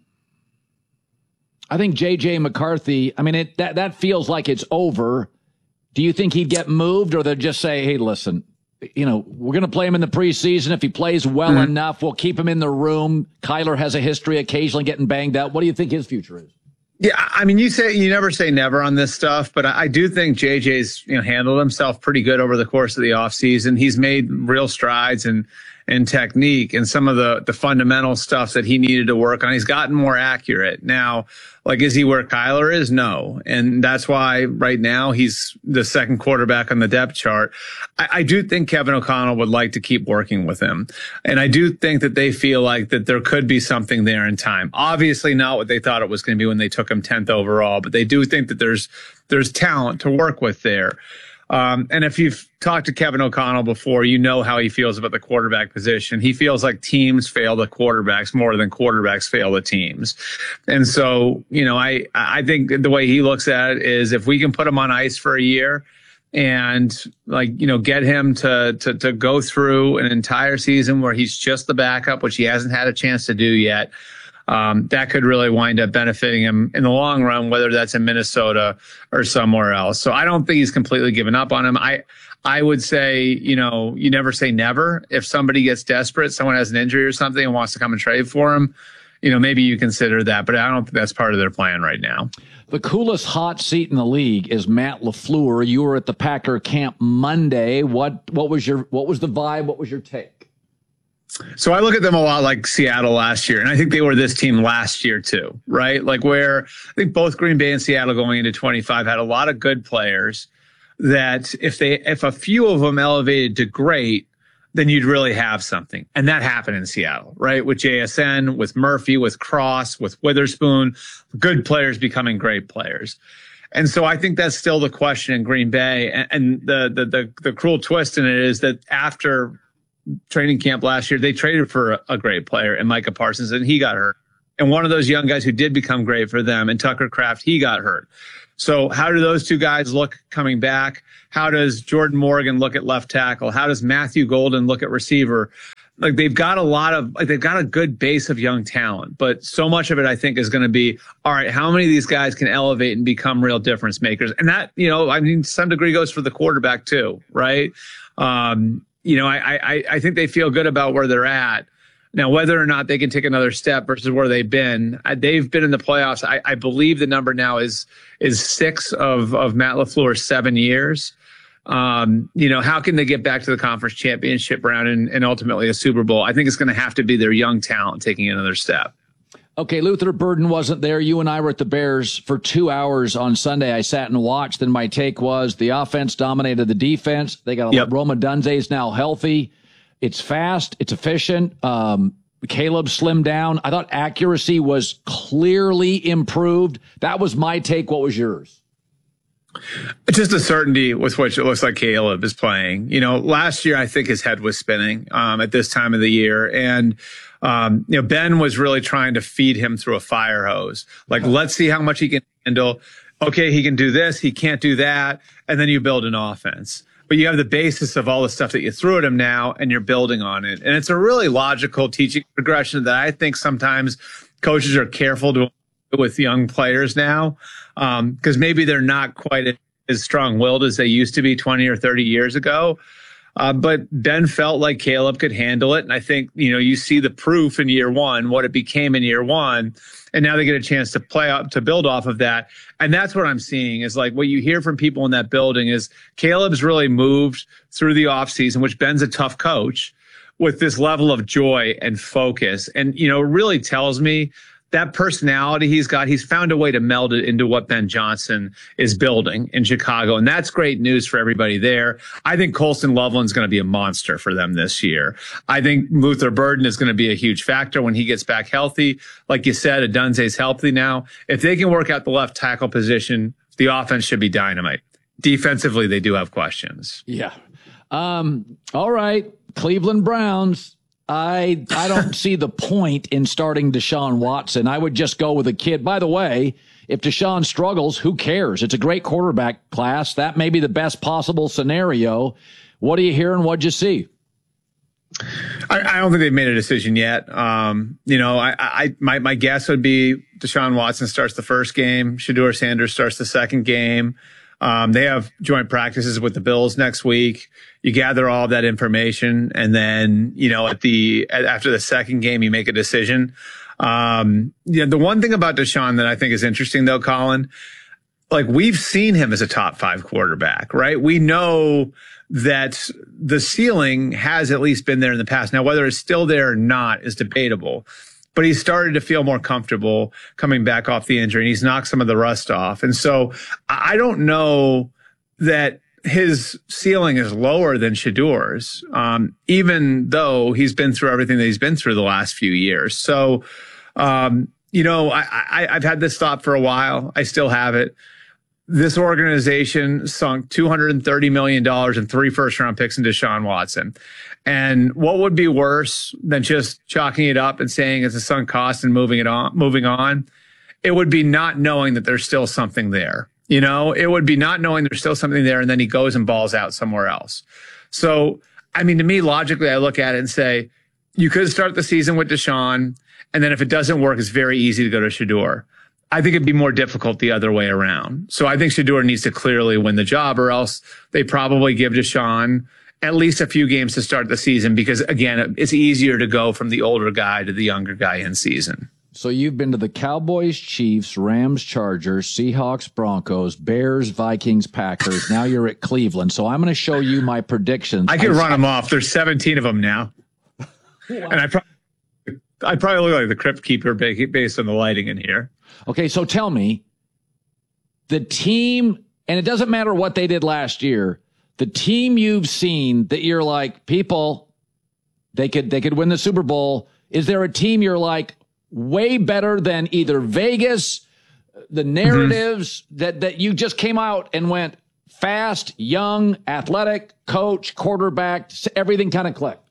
I think J J McCarthy, I mean, it, that, that feels like it's over. Do you think he'd get moved, or they'll just say, hey, listen, you know, we're going to play him in the preseason. If he plays well mm-hmm. enough, we'll keep him in the room. Kyler has a history occasionally getting banged out. What do you think his future is? Yeah, I mean, you say you never say never on this stuff, but I, I do think J J's you know handled himself pretty good over the course of the offseason. He's made real strides in in technique and some of the the fundamental stuff that he needed to work on. He's gotten more accurate. Now, like, is he where Kyler is? No. And that's why right now he's the second quarterback on the depth chart. I, I do think Kevin O'Connell would like to keep working with him. And I do think that they feel like that there could be something there in time. Obviously not what they thought it was going to be when they took him tenth overall, but they do think that there's there's talent to work with there. Um, and if you've talked to Kevin O'Connell before, you know how he feels about the quarterback position. He feels like teams fail the quarterbacks more than quarterbacks fail the teams. And so, you know, I, I think the way he looks at it is if we can put him on ice for a year and, like, you know, get him to, to, to go through an entire season where he's just the backup, which he hasn't had a chance to do yet, Um, that could really wind up benefiting him in the long run, whether that's in Minnesota or somewhere else. So I don't think he's completely given up on him. I, I would say, you know, you never say never. If somebody gets desperate, someone has an injury or something and wants to come and trade for him, you know, maybe you consider that, but I don't think that's part of their plan right now. The coolest hot seat in the league is Matt LaFleur. You were at the Packer camp Monday. What, what was your, what was the vibe? What was your take? So I look at them a lot like Seattle last year, and I think they were this team last year too, right? Like where I think both Green Bay and Seattle going into twenty-five had a lot of good players that if they if a few of them elevated to great, then you'd really have something. And that happened in Seattle, right? With J S N, with Murphy, with Cross, with Witherspoon, good players becoming great players. And so I think that's still the question in Green Bay. And, and the, the the the cruel twist in it is that after training camp last year, they traded for a, a great player in Micah Parsons, and he got hurt. And one of those young guys who did become great for them, and Tucker Kraft, he got hurt. So how do those two guys look coming back? How does Jordan Morgan look at left tackle? How does Matthew Golden look at receiver? Like they've got a lot of, like they've got a good base of young talent, but so much of it I think is going to be, all right, how many of these guys can elevate and become real difference makers? And that, you know, I mean, to some degree goes for the quarterback too, right? Um, You know, I, I I think they feel good about where they're at. Now, whether or not they can take another step versus where they've been, they've been in the playoffs. I, I believe the number now is is six of, of Matt LaFleur's seven years. Um, you know, how can they get back to the conference championship round and, and ultimately a Super Bowl? I think it's going to have to be their young talent taking another step. Okay, Luther Burden wasn't there. You and I were at the Bears for two hours on Sunday. I sat and watched, and my take was the offense dominated the defense. They got a yep. Roma Dunze is now healthy. It's fast. It's efficient. Um, Caleb slimmed down. I thought accuracy was clearly improved. That was my take. What was yours? Just a certainty with which it looks like Caleb is playing. You know, last year I think his head was spinning um, at this time of the year, and Um, you know, Ben was really trying to feed him through a fire hose. Like, let's see how much he can handle. Okay, he can do this. He can't do that. And then you build an offense. But you have the basis of all the stuff that you threw at him now, and you're building on it. And it's a really logical teaching progression that I think sometimes coaches are careful to with young players now, because um, maybe they're not quite as strong-willed as they used to be twenty or thirty years ago. Uh, but Ben felt like Caleb could handle it. And I think, you know, you see the proof in year one, what it became in year one. And now they get a chance to play up, to build off of that. And that's what I'm seeing is like what you hear from people in that building is Caleb's really moved through the offseason, which Ben's a tough coach, with this level of joy and focus. And, you know, it really tells me that personality he's got, he's found a way to meld it into what Ben Johnson is building in Chicago. And that's great news for everybody there. I think Colston Loveland's going to be a monster for them this year. I think Luther Burden is going to be a huge factor when he gets back healthy. Like you said, Adunze's healthy now. If they can work out the left tackle position, the offense should be dynamite. Defensively, they do have questions. Yeah. Um, all right. Cleveland Browns. I I don't see the point in starting Deshaun Watson. I would just go with a kid. By the way, if Deshaun struggles, who cares? It's a great quarterback class. That may be the best possible scenario. What are you hearing? What'd you see? I, I don't think they've made a decision yet. Um, you know, I, I my my guess would be Deshaun Watson starts the first game. Shedeur Sanders starts the second game. Um, they have joint practices with the Bills next week. You gather all of that information, and then, you know, at the at, after the second game, you make a decision. Um, yeah, the one thing about Deshaun that I think is interesting, though, Colin, like we've seen him as a top five quarterback, right? We know that the ceiling has at least been there in the past. Now, whether it's still there or not is debatable. But he started to feel more comfortable coming back off the injury, and he's knocked some of the rust off. And so I don't know that his ceiling is lower than Shedeur's, um, even though he's been through everything that he's been through the last few years. So, um, you know, I, I, I've had this thought for a while. I still have it. This organization sunk two hundred thirty million dollars in three first-round picks into Deshaun Watson. And what would be worse than just chalking it up and saying it's a sunk cost and moving it on, moving on? It would be not knowing that there's still something there. You know, it would be not knowing there's still something there, and then he goes and balls out somewhere else. So, I mean, to me, logically, I look at it and say, you could start the season with Deshaun, and then if it doesn't work, it's very easy to go to Shedeur. I think it'd be more difficult the other way around. So I think Shedeur needs to clearly win the job, or else they probably give Deshaun at least a few games to start the season, because, again, it's easier to go from the older guy to the younger guy in season. So you've been to the Cowboys, Chiefs, Rams, Chargers, Seahawks, Broncos, Bears, Vikings, Packers. Now you're at Cleveland. So I'm going to show you my predictions. I can I, run them off. There's seventeen of them now. Wow. And I probably, I probably look like the Crypt Keeper based on the lighting in here. Okay, so tell me, the team, and it doesn't matter what they did last year, the team you've seen that you're like, people, they could they could win the Super Bowl. Is there a team you're like way better than either Vegas, the narratives mm-hmm. that, that you just came out and went fast, young, athletic, coach, quarterback, everything kind of clicked?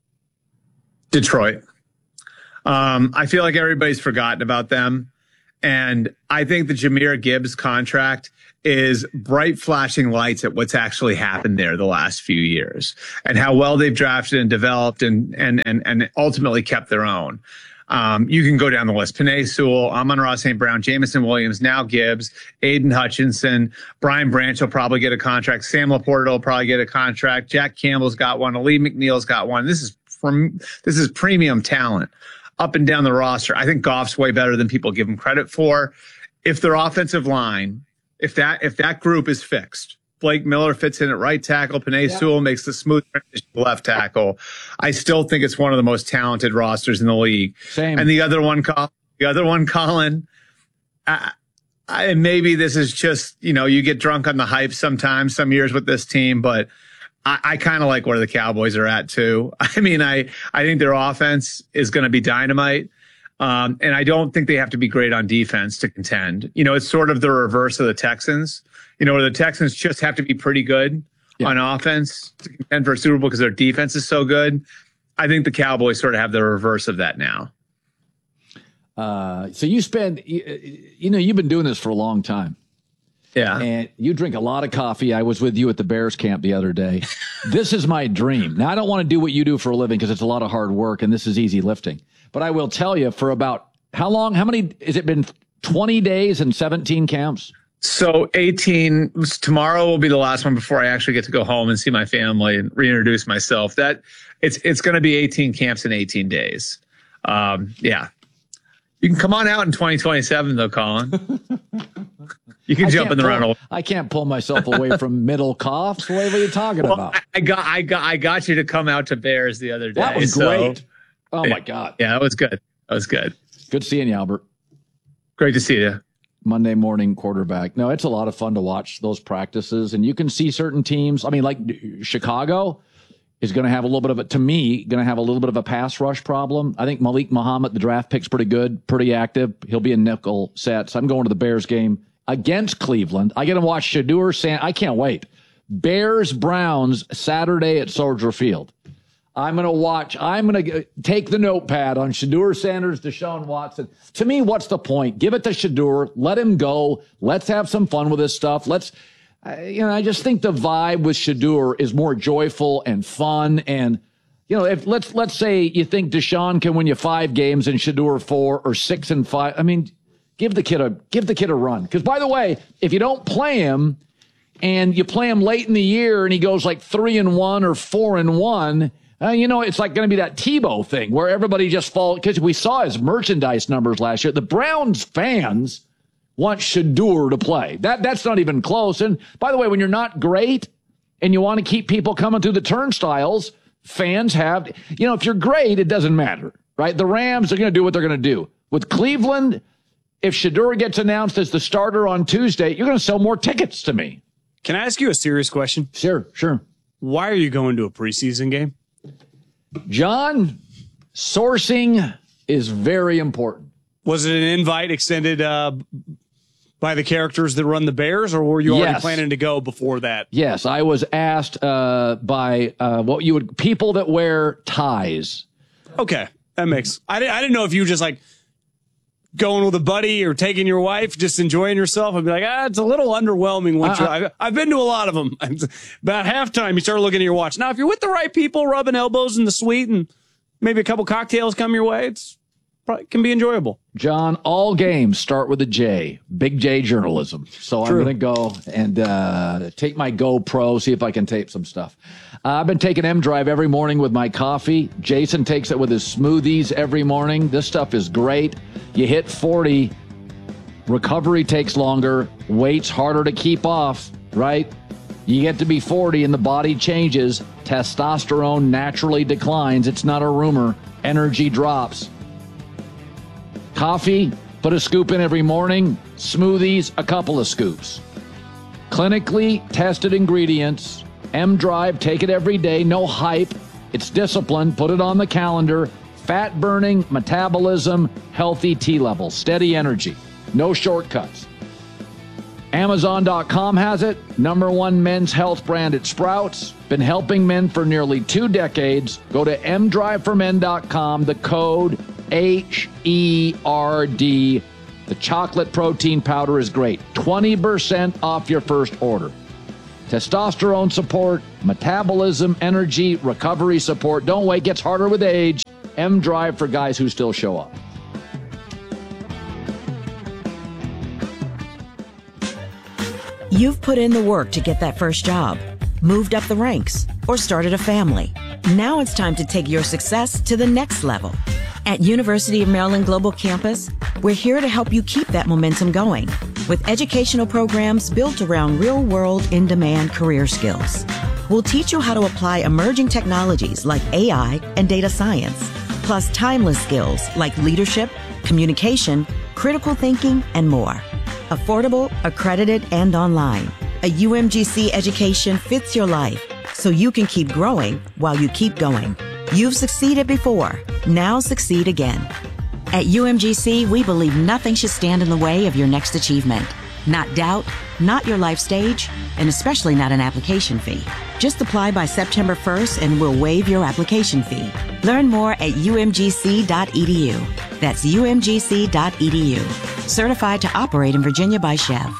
Detroit. Um, I feel like everybody's forgotten about them. And I think the Jahmyr Gibbs contract is bright flashing lights at what's actually happened there the last few years and how well they've drafted and developed and and and, and ultimately kept their own. Um, you can go down the list. Penei Sewell, Amon-Ra Saint Brown, Jameson Williams, now Gibbs, Aiden Hutchinson, Brian Branch will probably get a contract. Sam Laporta will probably get a contract. Jack Campbell's got one. Ali McNeil's got one. This is from this is premium talent up and down the roster. I think Goff's way better than people give him credit for. If their offensive line, if that if that group is fixed, Blake Miller fits in at right tackle, Penei yeah. Sewell makes the smooth transition to left tackle, I still think it's one of the most talented rosters in the league. Same. And the other one, the other one, Colin, I, I, maybe this is just, you know, you get drunk on the hype sometimes, some years with this team, but I, I kind of like where the Cowboys are at too. I mean, I, I think their offense is going to be dynamite. Um, and I don't think they have to be great on defense to contend. You know, it's sort of the reverse of the Texans, you know, where the Texans just have to be pretty good yeah. on offense to contend for a Super Bowl because their defense is so good. I think the Cowboys sort of have the reverse of that now. Uh, so you spend, you, you know, you've been doing this for a long time. Yeah. And you drink a lot of coffee. I was with you at the Bears camp the other day. This is my dream. Now, I don't want to do what you do for a living because it's a lot of hard work and this is easy lifting. But I will tell you, for about how long, how many, has it been twenty days and seventeen camps? So eighteen, tomorrow will be the last one before I actually get to go home and see my family and reintroduce myself. That it's, it's going to be eighteen camps in eighteen days. Um, yeah. You can come on out in twenty twenty-seven though, Colin. You can I jump in the pull, rental. I can't pull myself away from middle coughs. What are you talking well, about? I got, I got, I got you to come out to Bears the other day. That was so, great. Oh my God. Yeah, that was good. That was good. Good seeing you, Albert. Great to see you. Monday morning quarterback. No, it's a lot of fun to watch those practices, and you can see certain teams. I mean, like Chicago is going to have a little bit of a, to me, going to have a little bit of a pass rush problem. I think Malik Muhammad, the draft pick's pretty good, pretty active. He'll be in nickel sets. I'm going to the Bears game against Cleveland. I get to watch Shedeur Sanders. I can't wait. Bears Browns Saturday at Soldier Field. I'm going to watch. I'm going to take the notepad on Shedeur Sanders, Deshaun Watson. To me, what's the point? Give it to Shedeur. Let him go. Let's have some fun with this stuff. Let's, uh, you know, I just think the vibe with Shedeur is more joyful and fun. And, you know, if let's let's say you think Deshaun can win you five games and Shedeur four or six and five. I mean, give the kid a give the kid a run. Because by the way, if you don't play him and you play him late in the year and he goes like three and one or four and one. Uh, you know, it's like going to be that Tebow thing where everybody just falls, because we saw his merchandise numbers last year. The Browns fans want Shedeur to play. That That's not even close. And by the way, when you're not great and you want to keep people coming through the turnstiles, fans have, you know, if you're great, it doesn't matter, right? The Rams are going to do what they're going to do. With Cleveland, if Shedeur gets announced as the starter on Tuesday, you're going to sell more tickets to me. Can I ask you a serious question? Sure, sure. Why are you going to a preseason game? John, sourcing is very important. Was it an invite extended uh, by the characters that run the Bears, or were you already yes. planning to go before that? Yes, I was asked uh, by uh, what you would people that wear ties. Okay, that makes. I didn't. I didn't know if you were just like going with a buddy or taking your wife, just enjoying yourself. I'd be like, ah, it's a little underwhelming. Once uh, I've, I've been to a lot of them. About halftime, you start looking at your watch. Now, if you're with the right people, rubbing elbows in the suite, and maybe a couple cocktails come your way, it's probably can be enjoyable. John, all games start with a J. Big J journalism. So True. I'm going to go and uh, take my GoPro, see if I can tape some stuff. Uh, I've been taking M-Drive every morning with my coffee. Jason takes it with his smoothies every morning. This stuff is great. You hit forty, recovery takes longer, weight's harder to keep off, right? You get to be forty and the body changes. Testosterone naturally declines. It's not a rumor. Energy drops. Coffee, put a scoop in every morning. Smoothies, a couple of scoops. Clinically tested ingredients. M-Drive, take it every day. No hype. It's discipline. Put it on the calendar. Fat burning, metabolism, healthy T levels, steady energy. No shortcuts. Amazon dot com has it. Number one men's health brand at Sprouts. Been helping men for nearly two decades. Go to m drive for men dot com. The code H E R D. The chocolate protein powder is great. twenty percent off your first order. Testosterone support, metabolism, energy, recovery support. Don't wait, gets harder with age. M-Drive for guys who still show up. You've put in the work to get that first job, moved up the ranks, or started a family. Now it's time to take your success to the next level. At University of Maryland Global Campus, we're here to help you keep that momentum going with educational programs built around real-world, in-demand career skills. We'll teach you how to apply emerging technologies like A I and data science, plus timeless skills like leadership, communication, critical thinking, and more. Affordable, accredited, and online. A U M G C education fits your life so you can keep growing while you keep going. You've succeeded before. Now succeed again. At U M G C, we believe nothing should stand in the way of your next achievement. Not doubt, not your life stage, and especially not an application fee. Just apply by September first and we'll waive your application fee. Learn more at u m g c dot e d u. That's u m g c dot e d u. Certified to operate in Virginia by Chev.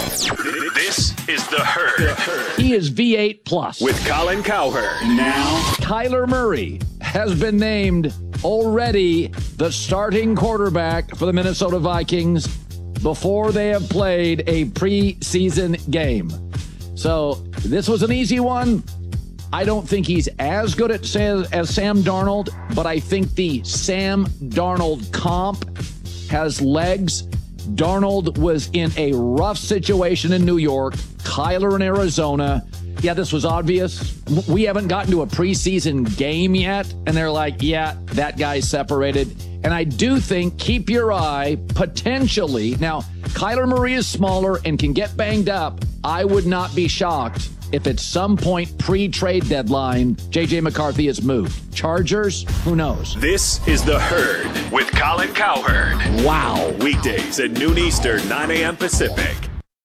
This is The Herd. He is V eight plus. With Colin Cowherd. Now, Kyler Murray has been named already the starting quarterback for the Minnesota Vikings before they have played a preseason game. So this was an easy one. I don't think he's as good at Sam, as Sam Darnold, but I think the Sam Darnold comp has legs. Darnold was in a rough situation in New York, Kyler in Arizona. Yeah, this was obvious. We haven't gotten to a preseason game yet, and they're like, yeah, that guy's separated. And I do think, keep your eye, potentially. Now, Kyler Murray is smaller and can get banged up. I would not be shocked if at some point pre-trade deadline, J J McCarthy is moved. Chargers, who knows? This is The Herd with Colin Cowherd. Wow. Weekdays at noon Eastern, nine a.m. Pacific.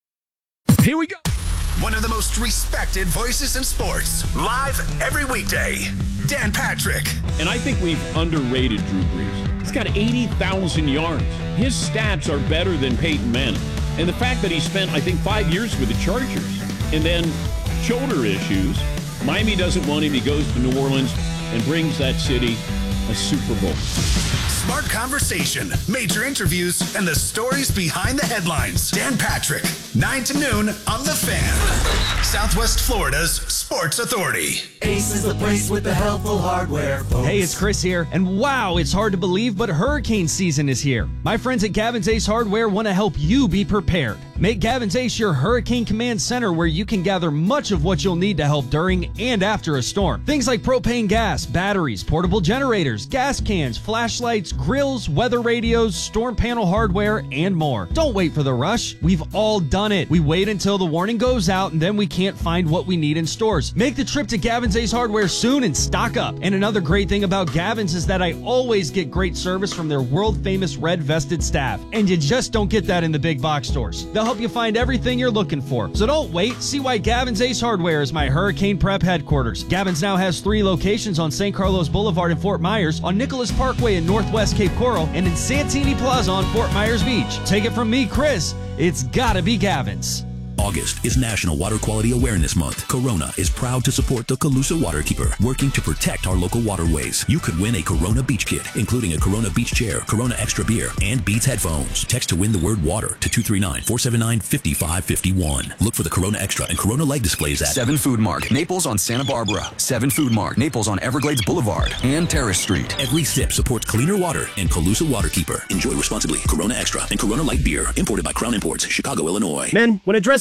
Here we go. One of the most respected voices in sports. Live every weekday. Dan Patrick. And I think we've underrated Drew Brees. He's got eighty thousand yards. His stats are better than Peyton Manning. And the fact that he spent, I think, five years with the Chargers and then shoulder issues, Miami doesn't want him. He goes to New Orleans and brings that city a Super Bowl. Smart conversation, major interviews, and the stories behind the headlines. Dan Patrick, nine to noon on The Fan. Southwest Florida's Sports Authority. Ace is the place with the helpful hardware, folks. Hey, it's Chris here, and wow, it's hard to believe, but hurricane season is here. My friends at Gavin's Ace Hardware want to help you be prepared. Make Gavin's Ace your Hurricane Command Center where you can gather much of what you'll need to help during and after a storm. Things like propane gas, batteries, portable generators, gas cans, flashlights, grills, weather radios, storm panel hardware, and more. Don't wait for the rush. We've all done it. We wait until the warning goes out and then we can't find what we need in stores. Make the trip to Gavin's Ace Hardware soon and stock up. And another great thing about Gavin's is that I always get great service from their world-famous red-vested staff. And you just don't get that in the big box stores. They'll help you find everything you're looking for. So don't wait. See why Gavin's Ace Hardware is my Hurricane Prep headquarters. Gavin's now has three locations on Saint Carlos Boulevard in Fort Myers, on Nicholas Parkway in Northwest Cape Coral, and in Santini Plaza on Fort Myers Beach. Take it from me, Chris. It's gotta be Gavin's. August is National Water Quality Awareness Month. Corona is proud to support the Colusa Waterkeeper, working to protect our local waterways. You could win a Corona Beach Kit, including a Corona Beach Chair, Corona Extra Beer, and Beats headphones. Text to win the word water to two three nine, four seven nine, five five five one. Look for the Corona Extra and Corona Light displays at Seven Food Mark, Naples on Santa Barbara. Seven Food Mark, Naples on Everglades Boulevard and Terrace Street. Every sip supports cleaner water and Colusa Waterkeeper. Enjoy responsibly. Corona Extra and Corona Light Beer, imported by Crown Imports, Chicago, Illinois. Men, when addressing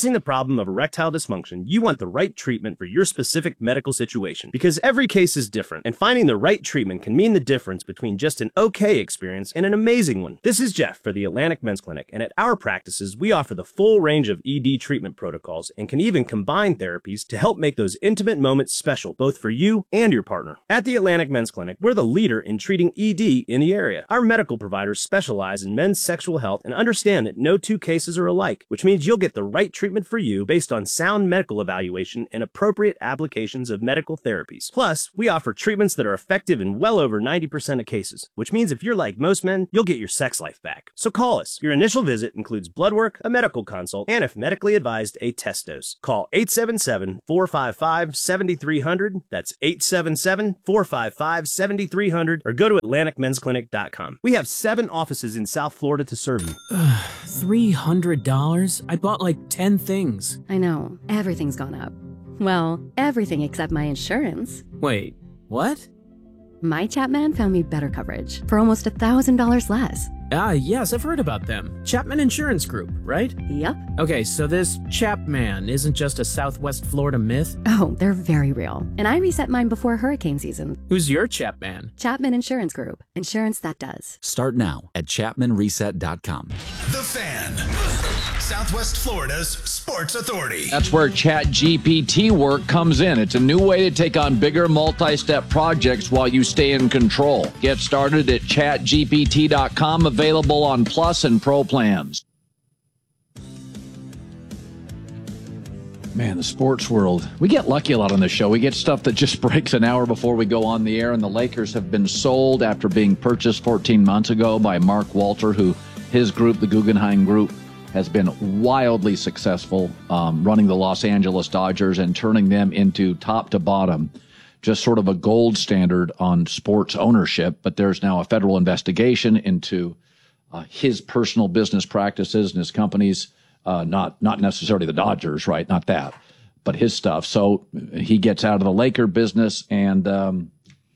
Facing the problem of erectile dysfunction, you want the right treatment for your specific medical situation because every case is different, and finding the right treatment can mean the difference between just an okay experience and an amazing one. This is Jeff for the Atlantic Men's Clinic, and at our practices, we offer the full range of E D treatment protocols and can even combine therapies to help make those intimate moments special, both for you and your partner. At the Atlantic Men's Clinic, we're the leader in treating E D in the area. Our medical providers specialize in men's sexual health and understand that no two cases are alike, which means you'll get the right treatment for you based on sound medical evaluation and appropriate applications of medical therapies. Plus, we offer treatments that are effective in well over ninety percent of cases, which means if you're like most men, you'll get your sex life back. So call us. Your initial visit includes blood work, a medical consult, and if medically advised, a test dose. Call eight seven seven, four five five, seven three zero zero. That's eight seven seven, four five five, seven three zero zero or go to atlantic men's clinic dot com. We have seven offices in South Florida to serve you. three hundred dollars? I bought like ten things. I know. Everything's gone up. Well, everything except my insurance. Wait, what? My Chapman found me better coverage for almost a thousand dollars less. Ah, yes, I've heard about them. Chapman Insurance Group, right? Yep. Okay, so this Chapman isn't just a Southwest Florida myth? Oh, they're very real. And I reset mine before hurricane season. Who's your Chapman? Chapman Insurance Group. Insurance that does. Start now at chapman reset dot com. The Fan, Southwest Florida's sports authority. That's where ChatGPT work comes in. It's a new way to take on bigger multi-step projects while you stay in control. Get started at chat G P T dot com, available on Plus and Pro plans. Man, the sports world. We get lucky a lot on this show. We get stuff that just breaks an hour before we go on the air, and the Lakers have been sold after being purchased fourteen months ago by Mark Walter, who his group, the Guggenheim Group, has been wildly successful um, running the Los Angeles Dodgers and turning them into top to bottom, just sort of a gold standard on sports ownership. But there's now a federal investigation into uh, his personal business practices and his companies, uh, not not necessarily the Dodgers, right? Not that, but his stuff. So he gets out of the Laker business. And um,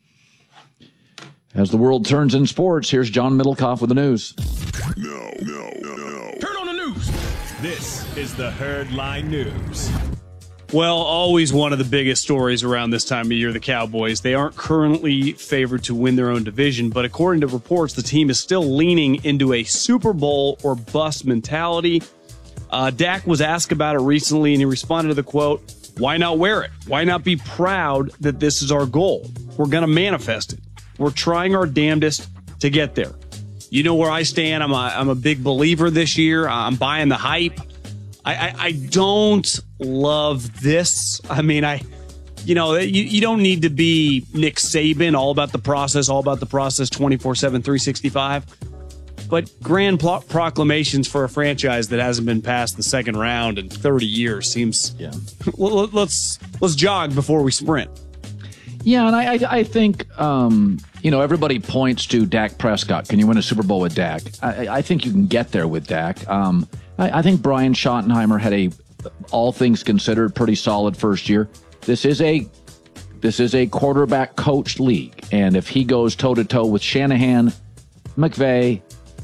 as the world turns in sports, here's John Middlecoff with the news. No, no, no. Turn on the news. This is the Herdline News. Well, always one of the biggest stories around this time of year, the Cowboys. They aren't currently favored to win their own division, but according to reports, the team is still leaning into a Super Bowl or bust mentality. Uh, Dak was asked about it recently, and he responded to the quote, "Why not wear it? Why not be proud that this is our goal? We're going to manifest it. We're trying our damnedest to get there." You know where I stand. I'm a, I'm a big believer this year. I'm buying the hype. I, I, I don't love this. I mean, I, you know, you, you don't need to be Nick Saban, all about the process, all about the process, twenty-four seven, three sixty-five. But grand pro- proclamations for a franchise that hasn't been past the second round in thirty years seems. Yeah. let's let's jog before we sprint. Yeah, and I, I, I think, um, you know, everybody points to Dak Prescott. Can you win a Super Bowl with Dak? I, I think you can get there with Dak. Um, I, I think Brian Schottenheimer had a, all things considered, pretty solid first year. This is a this is a quarterback coached league, and if he goes toe to toe with Shanahan, McVay,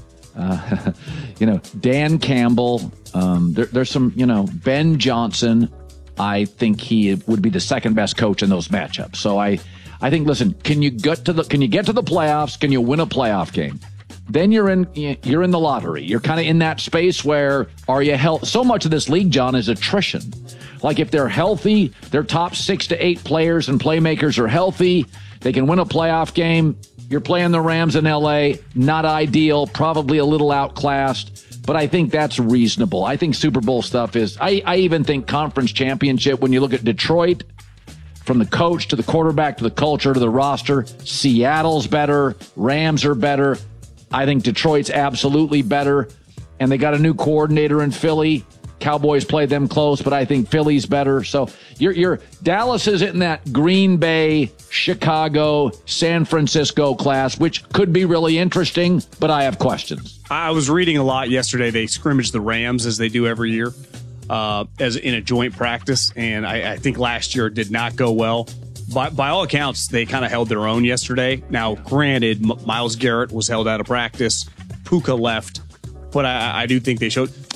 uh, you know, Dan Campbell, um, there, there's some, you know, Ben Johnson. I think he would be the second best coach in those matchups. So I, I think, listen, can you get to the can you get to the playoffs? Can you win a playoff game? Then you're in you're in the lottery. You're kind of in that space where are you healthy? So much of this league, John, is attrition. Like if they're healthy, their top six to eight players and playmakers are healthy, they can win a playoff game. You're playing the Rams in L A, not ideal, probably a little outclassed. But I think that's reasonable. I think Super Bowl stuff is, I, I even think conference championship, when you look at Detroit, from the coach to the quarterback to the culture to the roster, Seattle's better, Rams are better. I think Detroit's absolutely better. And they got a new coordinator in Philly. Cowboys played them close, but I think Philly's better. So you're, you're Dallas is in that Green Bay, Chicago, San Francisco class, which could be really interesting, but I have questions. I was reading a lot yesterday. They scrimmaged the Rams as they do every year, uh, as in a joint practice, and I, I think last year it did not go well. By, by all accounts, they kind of held their own yesterday. Now, granted, M- Myles Garrett was held out of practice. Puka left. But I, I do think they showed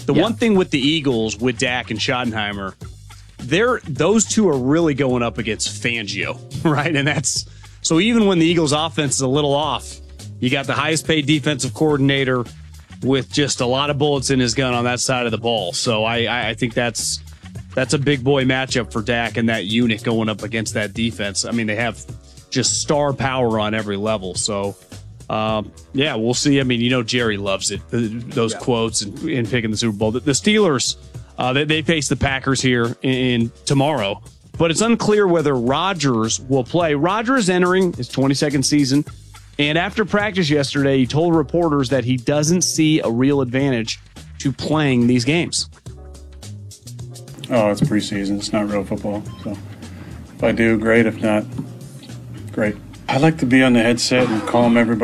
The Yeah. one thing with the Eagles, with Dak and Schottenheimer, they're those two are really going up against Fangio, right? And that's so even when the Eagles' offense is a little off, you got the highest paid defensive coordinator with just a lot of bullets in his gun on that side of the ball. So I, I think that's that's a big boy matchup for Dak and that unit going up against that defense. I mean, they have just star power on every level. So, um, yeah, we'll see. I mean, you know, Jerry loves it, those yeah. quotes and, and picking the Super Bowl. The, the Steelers, uh, they, they face the Packers here in, in tomorrow, but it's unclear whether Rodgers will play. Rodgers entering his twenty-second season, and after practice yesterday, he told reporters that he doesn't see a real advantage to playing these games. Oh, it's preseason. It's not real football. So if I do, great. If not, great. I like to be on the headset and calm everybody